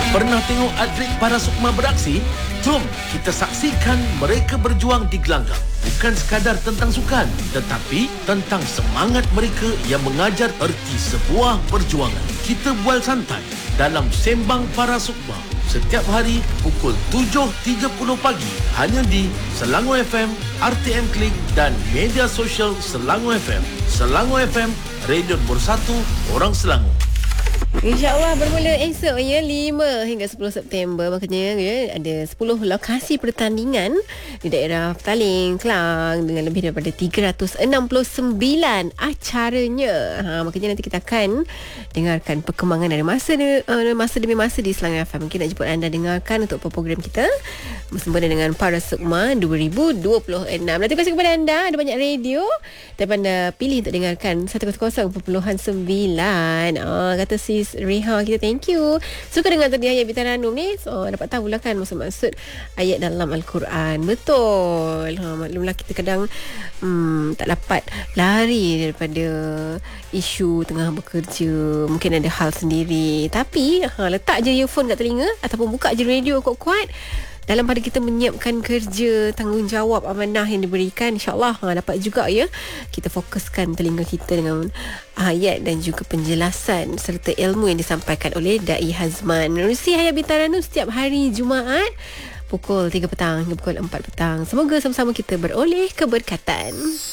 Pernah tengok atlet para sukma beraksi? Jom kita saksikan mereka berjuang di gelanggang. Bukan sekadar tentang sukan, tetapi tentang semangat mereka yang mengajar erti sebuah perjuangan. Kita bual santai dalam Sembang Para Sukma setiap hari pukul 7.30 pagi hanya di Selangor FM, RTM Klik dan media sosial Selangor FM. Selangor FM, radio nombor 1 orang Selangor. InsyaAllah bermula esok ya 5 hingga 10 September. Makanya ya, ada 10 lokasi pertandingan di daerah Petaling, Kelang dengan lebih daripada 369 acaranya. Makanya nanti kita akan dengarkan perkembangan dari masa demi masa di Selangor FM. Mungkin nak jemput anda dengarkan untuk program kita bersempena dengan Para Sukma 2026. Terima kasih kepada anda. Ada banyak radio tapi anda pilih untuk dengarkan 100.9. Kata Sis Reha kita, thank you. Suka dengan tadi ayat Bitaranum ni. So dapat tahulah kan maksud ayat dalam Al-Quran. Betul. Maklumlah kita kadang tak dapat lari daripada isu tengah bekerja. Mungkin ada hal sendiri. Tapi letak je earphone kat telinga ataupun buka je radio kuat-kuat. Dalam pada kita menyiapkan kerja, tanggungjawab, amanah yang diberikan, insyaAllah dapat juga ya kita fokuskan telinga kita dengan ayat dan juga penjelasan serta ilmu yang disampaikan oleh Da'i Hazman. Menerusi Hayat Bintang setiap hari Jumaat pukul 3 petang hingga pukul 4 petang. Semoga sama-sama kita beroleh keberkatan.